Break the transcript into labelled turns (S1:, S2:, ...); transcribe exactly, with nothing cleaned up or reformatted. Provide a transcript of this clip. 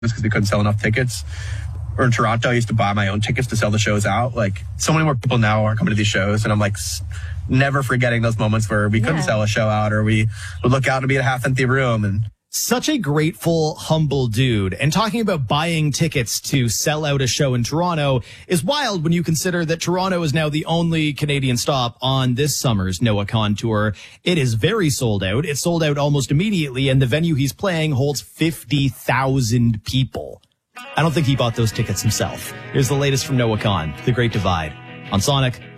S1: because we couldn't sell enough tickets. Or in Toronto, I used to buy my own tickets to sell the shows out. Like, so many more people now are coming to these shows, and I'm like never forgetting those moments where we couldn't yeah. sell a show out, or we would look out and be a half empty room. And
S2: such a grateful, humble dude. And talking about buying tickets to sell out a show in Toronto is wild when you consider that Toronto is now the only Canadian stop on this summer's NoahCon tour. It is very sold out. It sold out almost immediately, and the venue he's playing holds fifty thousand people. I don't think he bought those tickets himself. Here's the latest from NoahCon, The Great Divide, on Sonic